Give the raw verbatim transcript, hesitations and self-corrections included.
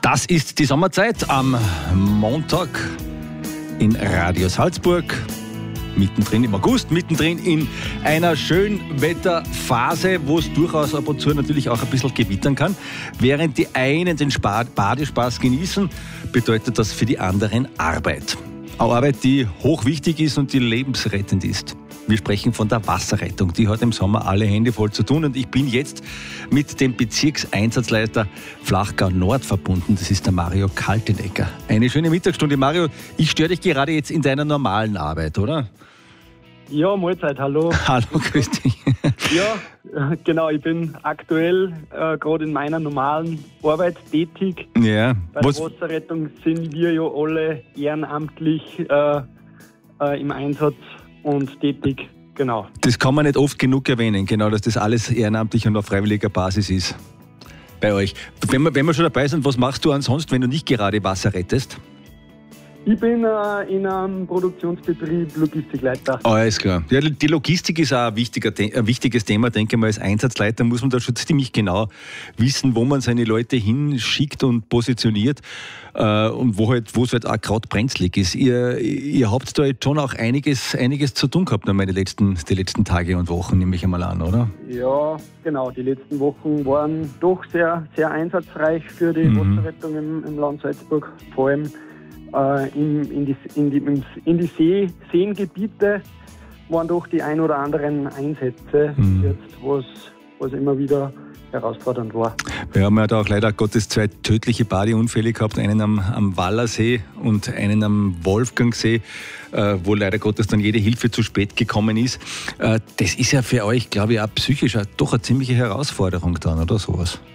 Das ist die Sommerzeit am Montag in Radio Salzburg. Mittendrin im August, mittendrin in einer Schönwetterphase, wo es durchaus ab und zu natürlich auch ein bisschen gewittern kann. Während die einen den Badespaß genießen, bedeutet das für die anderen Arbeit. Eine Arbeit, die hochwichtig ist und die lebensrettend ist. Wir sprechen von der Wasserrettung. Die hat im Sommer alle Hände voll zu tun. Und ich bin jetzt mit dem Bezirkseinsatzleiter Flachgau Nord verbunden. Das ist der Mario Kaltenecker. Eine schöne Mittagsstunde. Mario, ich störe dich gerade jetzt in deiner normalen Arbeit, oder? Ja, Mahlzeit, hallo. Hallo, grüß dich. Ja, genau, ich bin aktuell äh, gerade in meiner normalen Arbeit tätig. Ja. Bei Was? der Wasserrettung sind wir ja alle ehrenamtlich äh, äh, im Einsatz und tätig, genau. Das kann man nicht oft genug erwähnen, genau, dass das alles ehrenamtlich und auf freiwilliger Basis ist bei euch. Wenn wir, wenn wir schon dabei sind, was machst du ansonsten, wenn du nicht gerade Wasser rettest? Ich bin äh, in einem Produktionsbetrieb Logistikleiter. Alles klar. Ja, die Logistik ist auch ein, wichtiger, ein wichtiges Thema, denke ich mal. Als Einsatzleiter muss man da schon ziemlich genau wissen, wo man seine Leute hinschickt und positioniert äh, und wo halt, wo es halt auch gerade brenzlig ist. Ihr, ihr habt da jetzt schon auch einiges, einiges zu tun gehabt, die letzten, die letzten Tage und Wochen, nehme ich einmal an, oder? Ja, genau. Die letzten Wochen waren doch sehr, sehr einsatzreich für die mhm. Wasserrettung im, im Land Salzburg. Vor allem Äh, in, in die, in die, in die See, Seengebiete waren doch die ein oder anderen Einsätze, mhm. jetzt, was, was immer wieder herausfordernd war. Wir haben ja da auch leider Gottes zwei tödliche Badeunfälle gehabt, einen am, am Wallersee und einen am Wolfgangsee, äh, wo leider Gottes dann jede Hilfe zu spät gekommen ist. Äh, das ist ja für euch, glaube ich, auch psychisch auch doch eine ziemliche Herausforderung dann, oder sowas?